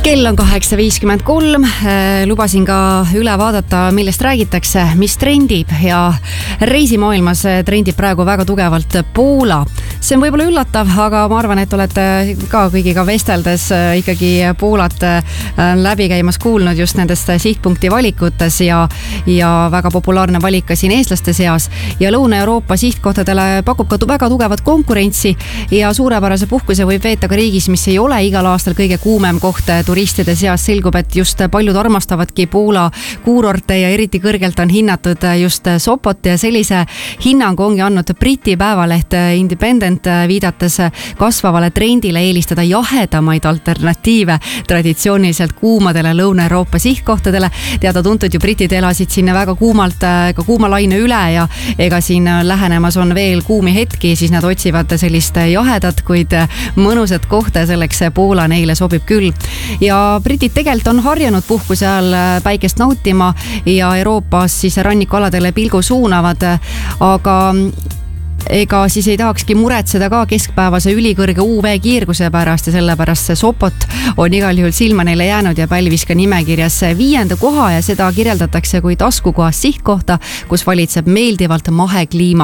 Kell on 8.53, lubasin ka üle vaadata, millest räägitakse, mis trendib ja reisimaailmas trendib praegu väga tugevalt Poola. See on võib-olla üllatav, aga ma arvan, et olete ka kõigiga vesteldes ikkagi Poolat läbi käimas kuulnud just nendest sihtpunkti valikutes ja väga populaarne valik ka siin eestlaste seas. Ja Lõuna-Euroopa sihtkohtadele pakub ka väga tugevat konkurentsi ja suurepärase puhkuse võib veeta ka riigis, mis ei ole igal aastal kõige kuumem koht turistide seas. Selgub, et just paljud armastavadki Poola kuurorte ja eriti kõrgelt on hinnatud just Sopot ja sellise hinnangu ongi andnud Briti päevaleht Independent, viidates kasvavale trendile eelistada jahedamaid alternatiive traditsiooniliselt kuumadele Lõuna-Euroopa sihtkohtadele. Teada-tuntud ju britid elasid sinna väga kuumalt, ka kuuma laine üle ja ega siin lähenemas on veel kuumi hetki, siis nad otsivad sellist jahedat, kuid mõnusat kohta selleks Poola neile sobib küll. Ja britid tegelikult on harjanud puhkuse ajal päikest nautima ja Euroopas siis rannikualadele pilgu suunavad, aga ega siis ei tahakski muretseda ka keskpäevase ülikõrge UV-kiirguse pärast ja sellepärast see Sopot on igal juhul silma neile jäänud ja pälvis ka nimekirjas 5. koha ja seda kirjeldatakse kui taskukohast sihtkohta, kus valitseb meeldivalt mahekliima.